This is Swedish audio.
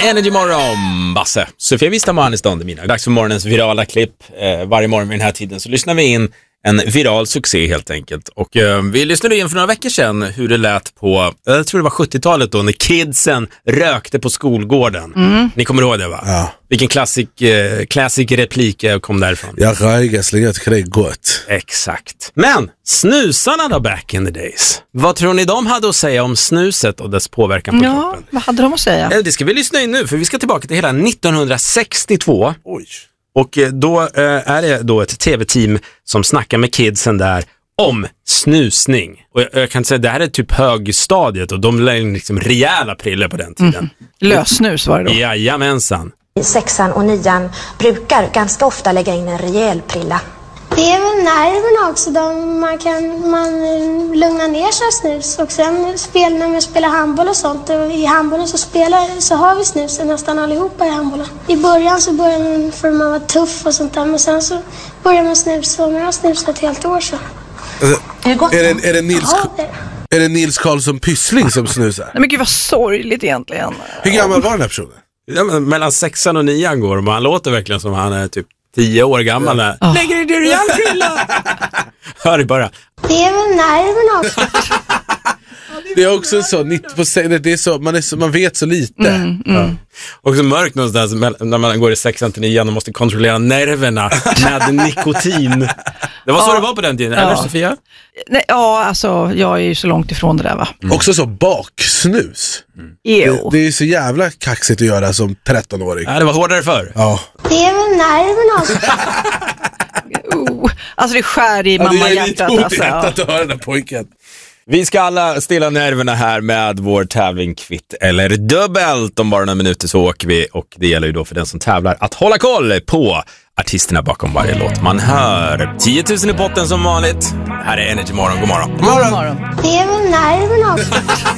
Energy Morgon, Basse. Sofia Wistam och Anis Don Demina. Dags för morgonens virala klipp. Varje morgon vid den här tiden så lyssnar vi in en viral succé helt enkelt. Och vi lyssnade in för några veckor sedan hur det lät på, jag tror det var 70-talet då, när kidsen rökte på skolgården. Ni kommer ihåg det, va? Ja. Vilken klassik replik kom därifrån. Jag röjgar så länge jag tycker det är gott. Exakt. Men snusarna då back in the days. Vad tror ni de hade att säga om snuset och dess påverkan på kroppen? Vad hade de att säga? Det ska vi lyssna in nu, för vi ska tillbaka till hela 1962. Oj. Och då är det då ett tv-team som snackar med kidsen där om snusning. Och jag kan säga att det här är typ högstadiet och de lägger liksom rejäla priller på den tiden. Lössnus var det då. Jajamensan. I 6:an och 9:an brukar ganska ofta lägga in en rejäl prilla. Det är väl nerverna också. Man lugnar ner sig snus. Och sen när man spelar handboll och sånt. Och i handbollen så har vi snus nästan allihopa i handbollen. I början så börjar man för man var tuff och sånt där. Men sen så börjar man snusa. Och man har snusat ett helt år så. Alltså, Är det gott? är det Nils Karlsson Pyssling som snusar? Nej men gud vad sorgligt egentligen. Hur gammal var den här personen? Ja, men mellan 6:an och 9:an går och han låter verkligen som han är typ 10 år gammal. Lägger i rejäl prilla! Hör det bara. Det är väl nerverna också. Det är också så, 90%, det är så, man vet så lite. Ja. Och så mörkt någonstans när man går i 6:an till 9:an och måste kontrollera nerverna med nikotin. Det var så det var på den tiden, eller Sofia? Nej, alltså jag är ju så långt ifrån det där, va? Också så baksnus. Det är så jävla kaxigt att göra som 13-åring. Ja, det var hårdare förr. Ja. Det är väl nerverna också. Alltså det skär i mamma-hjärtat. Det är alltså, lite att höra den där pojken. Vi ska alla stilla nerverna här med vår tävling Kvitt eller dubbelt. Om bara några minuter så åker vi, och det gäller ju då för den som tävlar att hålla koll på artisterna bakom varje låt man hör. 10 000 i potten som vanligt. Här är Energy Morgon, god morgon. God morgon. Det är väl nerverna också.